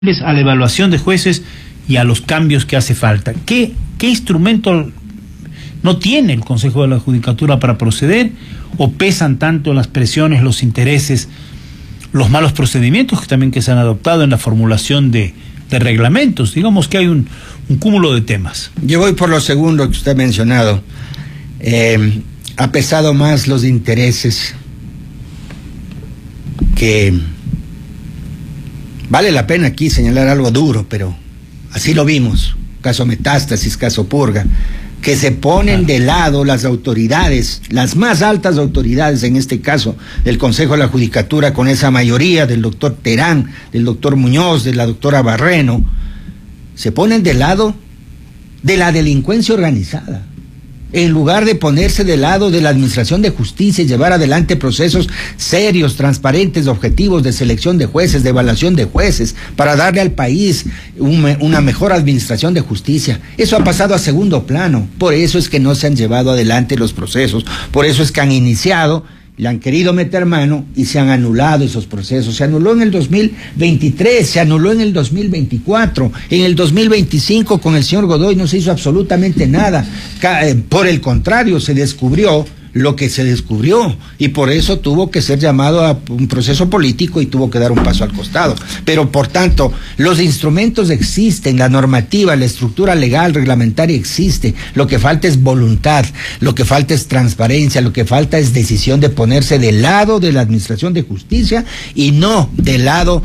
a la evaluación de jueces y a los cambios que hace falta. ¿Qué instrumento no tiene el Consejo de la Judicatura para proceder? ¿O pesan tanto las presiones, los intereses, los malos procedimientos que se han adoptado en la formulación de reglamentos? Digamos que hay un cúmulo de temas. Yo voy por lo segundo que usted ha mencionado. Ha pesado más los intereses que... Vale la pena aquí señalar algo duro, pero así lo vimos. Caso Metástasis, caso Purga, que se ponen de lado las autoridades, las más altas autoridades, en este caso del Consejo de la Judicatura, con esa mayoría del doctor Terán, del doctor Muñoz, de la doctora Barreno, se ponen del lado de la delincuencia organizada, en lugar de ponerse del lado de la administración de justicia y llevar adelante procesos serios, transparentes, objetivos de selección de jueces, de evaluación de jueces, para darle al país una mejor administración de justicia. Eso ha pasado a segundo plano. Por eso es que no se han llevado adelante los procesos, por eso es que han iniciado, le han querido meter mano y se han anulado esos procesos. Se anuló en el 2023, se anuló en el 2024, en el 2025 con el señor Godoy no se hizo absolutamente nada. Por el contrario, se descubrió lo que se descubrió y por eso tuvo que ser llamado a un proceso político y tuvo que dar un paso al costado. Pero por tanto, los instrumentos existen, la normativa, la estructura legal, reglamentaria existe. Lo que falta es voluntad, lo que falta es transparencia, lo que falta es decisión de ponerse del lado de la administración de justicia y no del lado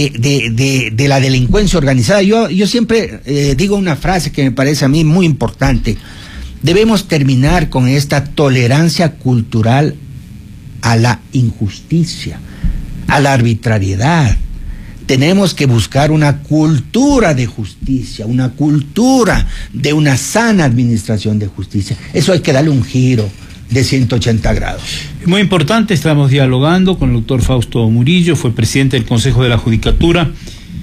de la delincuencia organizada. Yo siempre digo una frase que me parece a mí muy importante. Debemos terminar con esta tolerancia cultural a la injusticia, a la arbitrariedad. Tenemos que buscar una cultura de justicia, una cultura de una sana administración de justicia. Eso hay que darle un giro de 180 grados. Muy importante, estamos dialogando con el doctor Fausto Murillo, fue presidente del Consejo de la Judicatura,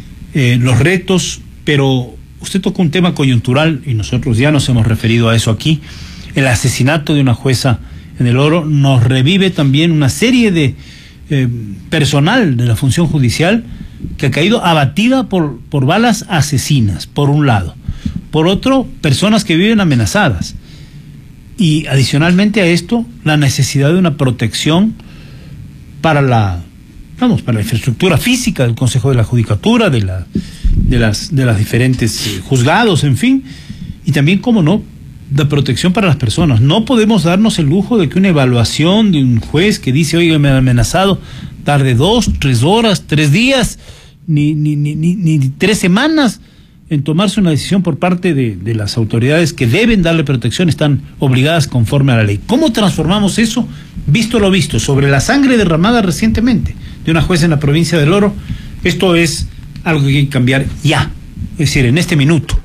los retos, pero... Usted tocó un tema coyuntural y nosotros ya nos hemos referido a eso aquí. El asesinato de una jueza en El Oro nos revive también una serie de personal de la función judicial que ha caído abatida por balas asesinas, por un lado. Por otro, personas que viven amenazadas. Y adicionalmente a esto, la necesidad de una protección para la infraestructura física del Consejo de la Judicatura, de las diferentes juzgados, en fin, y también, cómo no, de protección para las personas. No podemos darnos el lujo de que una evaluación de un juez que dice, oiga, me ha amenazado, tarde 2, 3 horas, 3 días, ni 3 semanas en tomarse una decisión por parte de las autoridades que deben darle protección, están obligadas conforme a la ley. ¿Cómo transformamos eso? Visto lo visto, sobre la sangre derramada recientemente de una jueza en la provincia del Oro, esto es algo que hay que cambiar ya, es decir, en este minuto.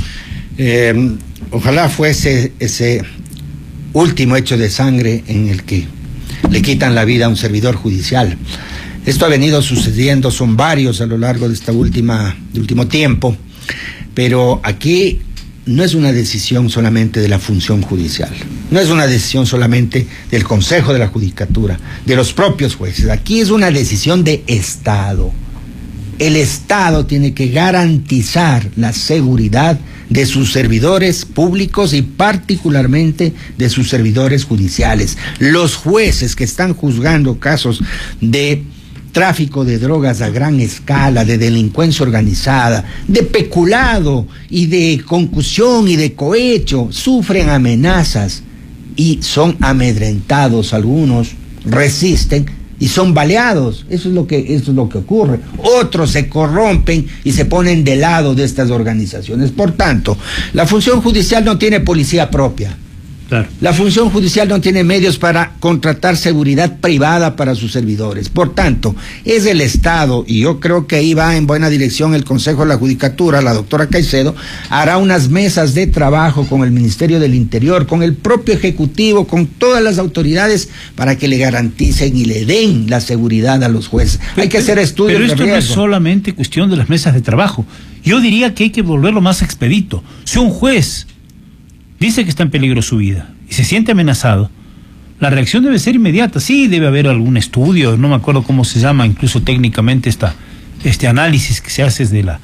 Ojalá fuese ese último hecho de sangre en el que le quitan la vida a un servidor judicial. Esto ha venido sucediendo, son varios a lo largo de este último tiempo, pero aquí no es una decisión solamente de la función judicial, no es una decisión solamente del Consejo de la Judicatura, de los propios jueces, aquí es una decisión de Estado. El Estado tiene que garantizar la seguridad de sus servidores públicos y particularmente de sus servidores judiciales. Los jueces que están juzgando casos de tráfico de drogas a gran escala, de delincuencia organizada, de peculado y de concusión y de cohecho, sufren amenazas y son amedrentados, algunos resisten y son baleados. Eso es lo que ocurre. Otros se corrompen y se ponen de lado de estas organizaciones. Por tanto, la función judicial no tiene policía propia. Claro. La función judicial no tiene medios para contratar seguridad privada para sus servidores. Por tanto, es el Estado, y yo creo que ahí va en buena dirección el Consejo de la Judicatura, la doctora Caicedo, hará unas mesas de trabajo con el Ministerio del Interior, con el propio Ejecutivo, con todas las autoridades, para que le garanticen y le den la seguridad a los jueces. Hay que hacer estudios de riesgo. Pero esto no es solamente cuestión de las mesas de trabajo. Yo diría que hay que volverlo más expedito. Si un juez dice que está en peligro su vida y se siente amenazado, la reacción debe ser inmediata. Sí, debe haber algún estudio, no me acuerdo cómo se llama incluso técnicamente este análisis que se hace de la